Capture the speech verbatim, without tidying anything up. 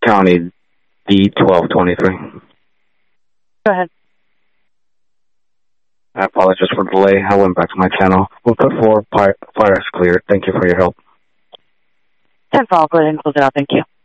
County D twelve twenty-three. Go ahead. I apologize for the delay. I went back to my channel. We'll put four fire is cleared. Thank you for your help. ten four, I'll go ahead and close it out. Thank you.